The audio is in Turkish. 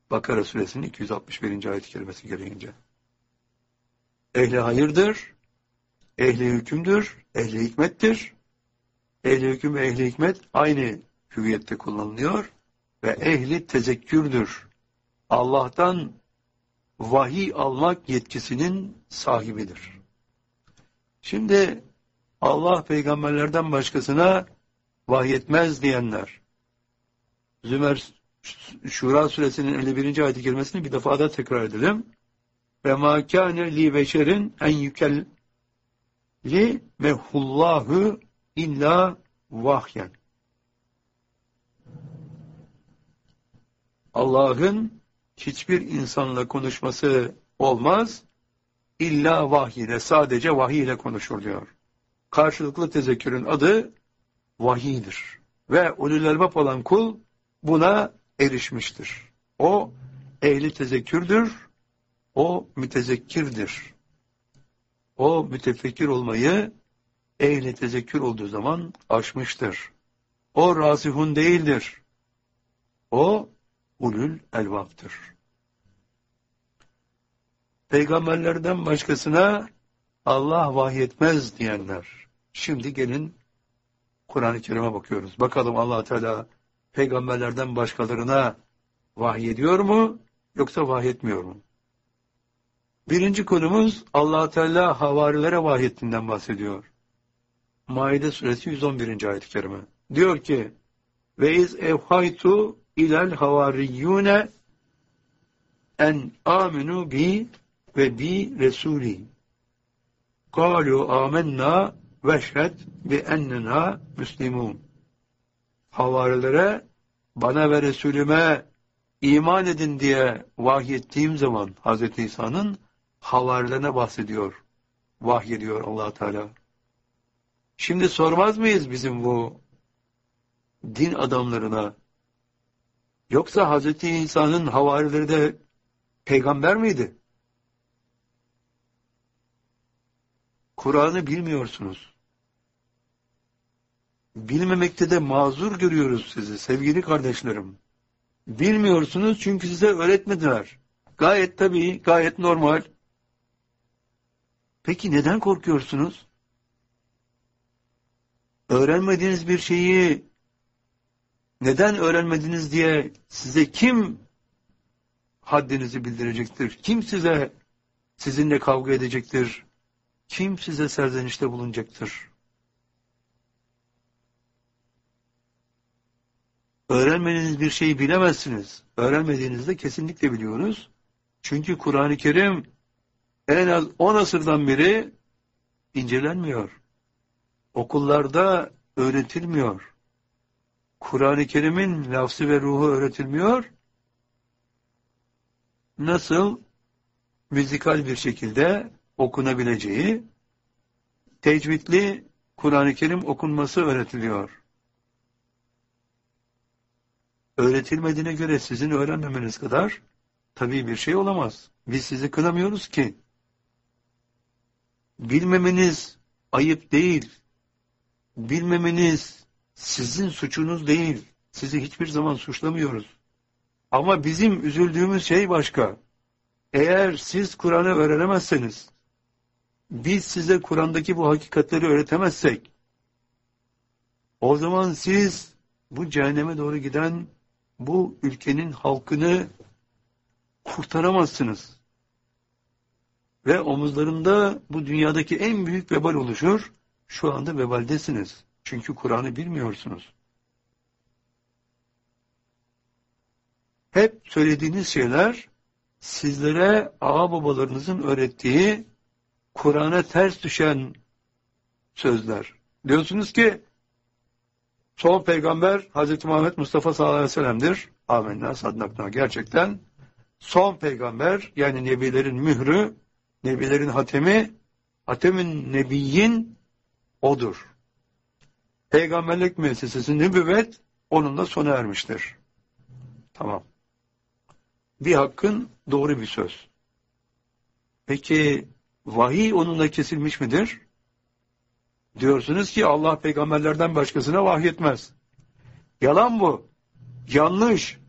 Bakara suresinin 261. ayet-i kerimesi gereğince. Ehli hayırdır, ehli hükümdür, ehli hikmettir. Ehli hüküm ve ehli hikmet aynı hüviyette kullanılıyor ve ehli tezekkürdür. Allah'tan vahiy almak yetkisinin sahibidir. Şimdi Allah peygamberlerden başkasına vahyetmez diyenler, Şura suresinin 51. ayet-i kerimesini bir defa da tekrar edelim. Ve mâ kâne li beşerin en yükelli mehullahu illa vahyen. Allah'ın hiçbir insanla konuşması olmaz, illa vahiy ile, sadece vahiy ile konuşur diyor. Karşılıklı tezekkürün adı vahiydir. Ve ulul elbab olan kul buna erişmiştir. O ehli tezekkürdür, o mütezekkirdir. O mütefekkir olmayı ehli tezekkür olduğu zaman aşmıştır. O rasihun değildir. O ulul elbaptır. Peygamberlerden başkasına Allah vahyetmez diyenler. Şimdi gelin Kur'an-ı Kerim'e bakıyoruz. Bakalım Allah Teala peygamberlerden başkalarına vahyediyor mu yoksa vahyetmiyor mu? Birinci konumuz Allah Teala havarilere vahyettiğinden bahsediyor. Maide suresi 111. ayet-i kerime. Diyor ki: "Ve iz evhaytu ilel havariyyune en aminu bi ve bi resuli. Kalu amennâ veşhed bi ennena müslimun." Havarilere bana ve Resulüme iman edin diye vahyettiğim zaman Hz. İsa'nın havarilerine bahsediyor. Vahyediyor Allah Teala. Şimdi sormaz mıyız bizim bu din adamlarına? Yoksa Hz. İsa'nın havarileri de peygamber miydi? Kur'an'ı bilmiyorsunuz. Bilmemekte de mazur görüyoruz sizi sevgili kardeşlerim. Bilmiyorsunuz çünkü size öğretmediler. Gayet tabii, gayet normal. Peki neden korkuyorsunuz? Öğrenmediğiniz bir şeyi neden öğrenmediniz diye size kim haddinizi bildirecektir? Kim sizinle kavga edecektir? Kim size serzenişte bulunacaktır? Öğrenmediğiniz bir şeyi bilemezsiniz. Öğrenmediğinizde kesinlikle biliyoruz. Çünkü Kur'an-ı Kerim en az 10 asırdan beri incelenmiyor. Okullarda öğretilmiyor. Kur'an-ı Kerim'in lafzı ve ruhu öğretilmiyor. Nasıl müzikal bir şekilde okunabileceği, tecvidli Kur'an-ı Kerim okunması öğretiliyor. Öğretilmediğine göre sizin öğrenmemeniz kadar tabii bir şey olamaz. Biz sizi kınamıyoruz ki. Bilmemeniz ayıp değil. Bilmemeniz sizin suçunuz değil. Sizi hiçbir zaman suçlamıyoruz. Ama bizim üzüldüğümüz şey başka. Eğer siz Kur'an'ı öğrenemezseniz, biz size Kur'an'daki bu hakikatleri öğretemezsek, o zaman siz bu cehenneme doğru giden bu ülkenin halkını kurtaramazsınız. Ve omuzlarında bu dünyadaki en büyük vebal oluşur. Şu anda vebaldesiniz. Çünkü Kur'an'ı bilmiyorsunuz. Hep söylediğiniz şeyler sizlere ağa babalarınızın öğrettiği Kur'an'a ters düşen sözler. Diyorsunuz ki son peygamber Hz. Muhammed Mustafa sallallahu aleyhi ve sellem'dir. Amenna saddakna. Gerçekten son peygamber, yani nebilerin mührü, nebilerin hatemi, hatemin nebiyyin odur. Peygamberlik müessesesi nübüvvet onunla sona ermiştir. Tamam. Bir hakkın doğru bir söz. Peki vahiy onunla kesilmiş midir? Diyorsunuz ki Allah peygamberlerden başkasına vahyetmez. Yalan bu. Yanlış.